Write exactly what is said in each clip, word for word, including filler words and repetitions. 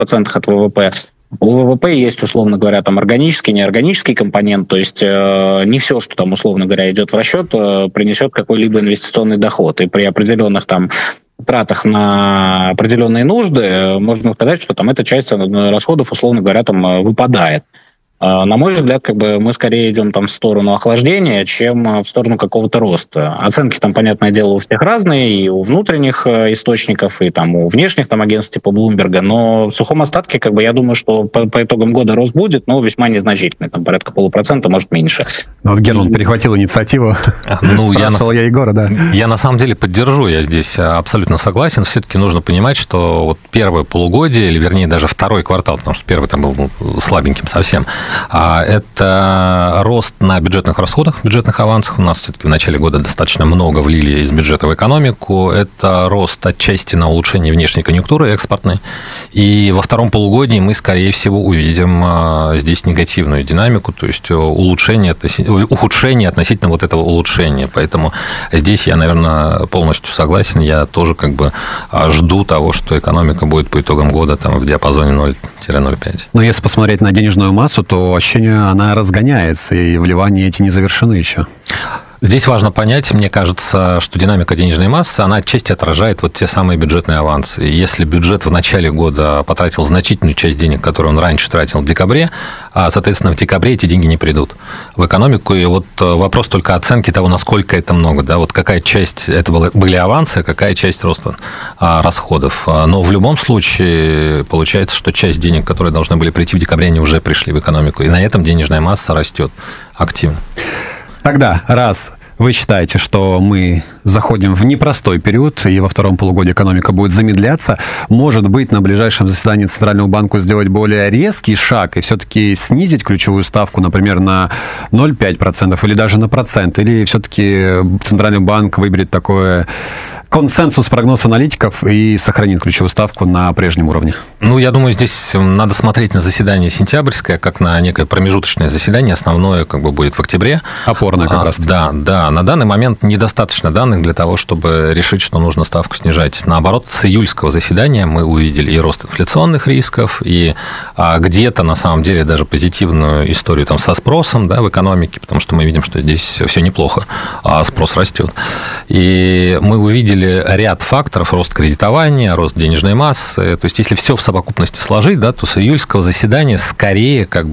процентах от ВВП. У ВВП есть, условно говоря, там органический, неорганический компонент, то есть э, не все, что там, условно говоря, идет в расчет, э, принесет какой-либо инвестиционный доход. И при определенных там тратах на определенные нужды можно сказать, что там эта часть расходов, условно говоря, там выпадает. На мой взгляд, как бы мы скорее идем там в сторону охлаждения, чем в сторону какого-то роста. Оценки там, понятное дело, у всех разные, и у внутренних источников, и там у внешних там агентств типа Bloomberg, но в сухом остатке, как бы, я думаю, что по, по итогам года рост будет, но весьма незначительный, там порядка полупроцента, может, меньше. Ну, вот Герман перехватил инициативу. Ну, я, на, я Егора, да. Я на самом деле поддержу, я здесь абсолютно согласен. Все-таки нужно понимать, что вот первое полугодие, или вернее даже второй квартал, потому что первый там был слабеньким совсем, это рост на бюджетных расходах, бюджетных авансах. У нас все-таки в начале года достаточно много влили из бюджета в экономику. Это рост отчасти на улучшение внешней конъюнктуры экспортной. И во втором полугодии мы, скорее всего, увидим здесь негативную динамику, то есть улучшение, ухудшение относительно вот этого улучшения. Поэтому здесь я, наверное, полностью согласен. Я тоже как бы жду того, что экономика будет по итогам года там в диапазоне ноль - ноль целых пять десятых. Но если посмотреть на денежную массу, то ощущение, она разгоняется, и вливания эти не завершены еще. Здесь важно понять, мне кажется, что динамика денежной массы, она отчасти отражает вот те самые бюджетные авансы. И если бюджет в начале года потратил значительную часть денег, которую он раньше тратил в декабре, а, соответственно, в декабре эти деньги не придут в экономику. И вот вопрос только оценки того, насколько это много. Да? Вот какая часть, это были авансы, а какая часть роста а, расходов. Но в любом случае получается, что часть денег, которые должны были прийти в декабре, они уже пришли в экономику. И на этом денежная масса растет активно. Тогда, раз вы считаете, что мы заходим в непростой период, и во втором полугодии экономика будет замедляться, может быть, на ближайшем заседании Центрального банка сделать более резкий шаг и все-таки снизить ключевую ставку, например, на ноль целых пять десятых процента или даже на процент? Или все-таки Центральный банк выберет такое консенсус, прогноз аналитиков и сохранит ключевую ставку на прежнем уровне? Ну, я думаю, здесь надо смотреть на заседание сентябрьское, как на некое промежуточное заседание. Основное как бы будет в октябре. Опорное как раз. А, да, да. На данный момент недостаточно данных для того, чтобы решить, что нужно ставку снижать. Наоборот, с июльского заседания мы увидели и рост инфляционных рисков, и а, где-то, на самом деле, даже позитивную историю там, со спросом, да, в экономике, потому что мы видим, что здесь все неплохо, а спрос растет. И мы увидели ряд факторов: рост кредитования, рост денежной массы. То есть, если все в совокупности сложить, да, то с июльского заседания скорее как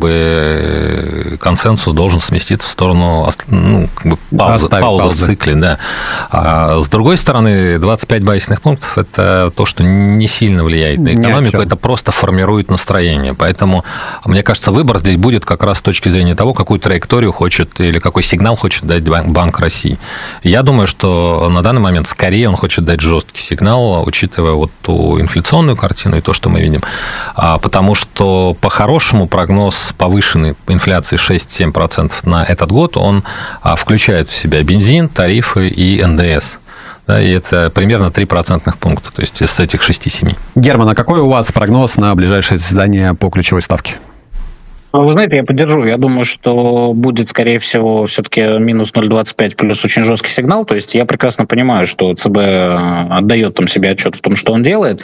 бы консенсус должен сместиться в сторону, ну, как бы паузы, пауза в цикле. Да. А с другой стороны, двадцать пять базисных пунктов – это то, что не сильно влияет на экономику, это просто формирует настроение. Поэтому, мне кажется, выбор здесь будет как раз с точки зрения того, какую траекторию хочет или какой сигнал хочет дать Банк России. Я думаю, что на данный момент скорее он хочет дать жесткий сигнал, учитывая вот ту инфляционную картину и то, что мы видим. Потому что, по-хорошему, прогноз повышенной инфляции шесть-семь процентов на этот год, он включает в себя бензин, тарифы и эн дэ эс. Да, и это примерно три процентных пункта, то есть из этих шести-семи. Герман, а какой у вас прогноз на ближайшее заседание по ключевой ставке? Вы знаете, я поддержу. Я думаю, что будет, скорее всего, все-таки минус ноль целых двадцать пять сотых плюс очень жесткий сигнал. То есть я прекрасно понимаю, что ЦБ отдает там себе отчет в том, что он делает.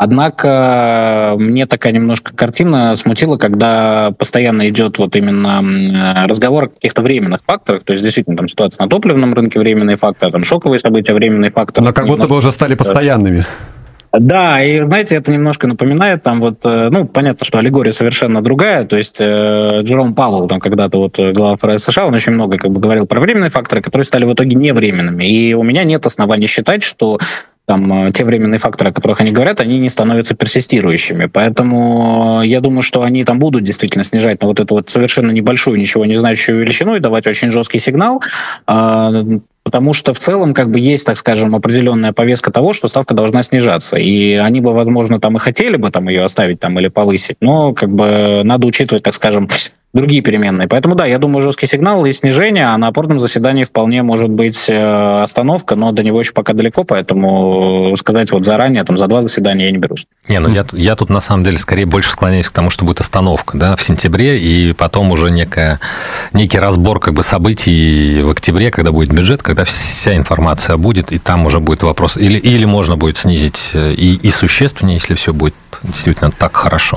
Однако мне такая немножко картина смутила, когда постоянно идет вот именно разговор о каких-то временных факторах. То есть действительно там ситуация на топливном рынке, временные факторы, там шоковые события, временные факторы. Но как будто бы уже стали постоянными. Да, и, знаете, это немножко напоминает, там вот, ну, понятно, что аллегория совершенно другая, то есть э, Джером Пауэлл, там когда-то вот глава ФРС США, он очень много как бы говорил про временные факторы, которые стали в итоге невременными, и у меня нет оснований считать, что там те временные факторы, о которых они говорят, они не становятся персистирующими, поэтому я думаю, что они там будут действительно снижать на вот эту вот совершенно небольшую, ничего не знающую величину и давать очень жесткий сигнал, э, потому что в целом как бы есть, так скажем, определенная повестка того, что ставка должна снижаться. И они бы, возможно, там и хотели бы там ее оставить там или повысить, но как бы надо учитывать, так скажем, другие переменные. Поэтому, да, я думаю, жесткий сигнал и снижение, а на опорном заседании вполне может быть остановка, но до него еще пока далеко, поэтому сказать вот заранее, там, за два заседания я не берусь. Не, ну я, я тут на самом деле скорее больше склоняюсь к тому, что будет остановка, да, в сентябре, и потом уже некая, некий разбор как бы событий в октябре, когда будет бюджет, когда вся информация будет, и там уже будет вопрос, или, или можно будет снизить и, и существеннее, если все будет действительно так хорошо.